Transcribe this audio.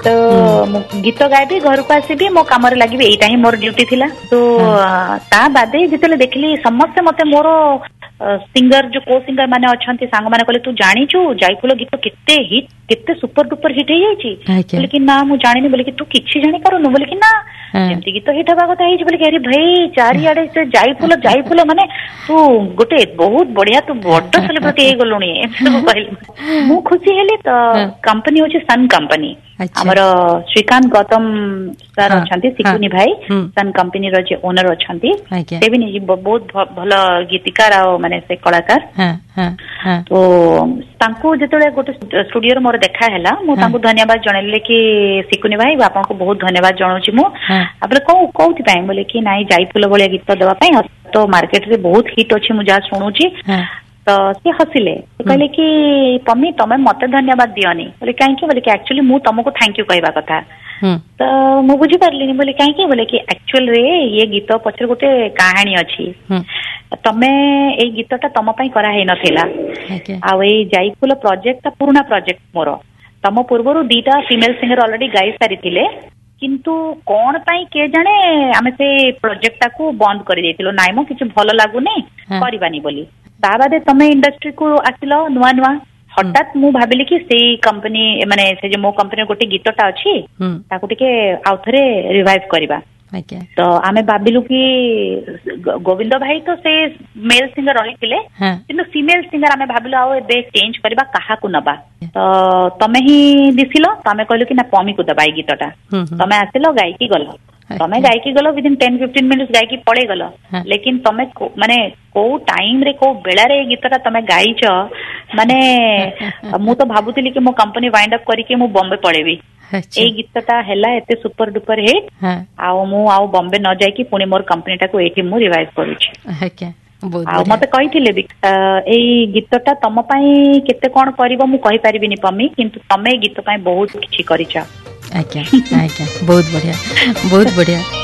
तो गीत गायबी घर को आसबि मो कम लगे यहीटा ही मोर ड्यूटी थिला। तो ता बादे जिते देखली समस्ते मते मोर सिंगर जो को सिंगर माने अच्छे सांग माने कहले तू जानिचु जायफुल गीत केते हिट केते सुपर डुपर हिट हो जाइए कि ना मु जानी बोले कि तू किछि जानि पारुनु बोले कि ना जेमती गीत हिट हवा कथा बोले कि अरे भाई चारिआडे से जायफुल माने तू गोटे बहुत बढ़िया तू बड़ सेलिब्रिटी हो गलुनी सब कहले मु खुशी हेली। तो कंपनी होची सन कंपनी हमर श्रीकांत गौतम सर अच्छे सिकुनी भाई सन कंपनी रो जे ओनर अच्छे से भी नहीं बहुत भल गीतिकार आ माने से कलाकार। तो तांको जेतले गोटे स्टूडियो मोर देखा हैला मु तांको धन्यवाद जणैले कि सिकुनी भाई आपन को बहुत धन्यवाद जणाउची मु आपले कोउथि पय बोले कि नाइ जायफुल बलिया गीत देवा पय तो मार्केट रे बहुत हिट अछि मु जा सुनुची। तो सी हसिले कहले कि पम्मी तमे मते धन्यवाद दियनी बोले कहीं बोले कि एक्चुअली मु तुमको थैंक यू कहबा कथा। तो मु बुझी पारलिनी बोले कहीं बोले कि एक्चुअल रे ये गीत पछर गोटे कहानी अछि तमे ए गीतटा तम पई करा हे नथिला आ ए जायफुल प्रोजेक्ट पुराना प्रोजेक्ट मोर तम पूर्वरु दीटा फीमेल सिंगर ऑलरेडी गाई सारी थिले किंतु कौन पाई के जाने आमे से प्रोजेक्ट को बंद कर देथिलो नाइ मो किछ भलो लागुनी करबानी बोली ता बादे तमे इंडस्ट्री को आसिलो नुआ नुआ हठात मु भाबिली कि सेई कंपनी माने से जे मो कंपनी गोटे गीतटा अछि ताको टिके आउथरे रिवाइव करबा। तो आमे भाबिलु कि गोविंद भाई तो से मेल सिंगर रहिथिले किंतु फीमेल सिंगर आमे भाबिलु आ एबे चेंज करबा काहा को नबा। तो तमे ही दिसिलो तमे कहलो कि ना पमी को दबाई गीतटा तमे आसिलो गायकी गलो तमे गायकी गलो विदिन 10-15 मिनिट्स गायकी पड़े गलो लेकिन तमे माने को टाइम रे को बेला रे गीतटा तमे गाइछ माने मु तो भाबुतिली कि मो कंपनी वाइंड अप करी कि मु बॉम्बे पळेबी ए गीतटा हैला एते सुपर डुपर हिट आउ मु आउ बॉम्बे न जाय कि पुनी मोर कंपनीटा को एठी मु रिवाइव करूछि। आ मते कहिथिले भी एई गीतटा तम पई केते कोन करबो मु कहि परिबिनी पम्मी किंतु तमे गीत पई बहुत किछि करिछ। आज्ञा बहुत बढ़िया बहुत बढ़िया।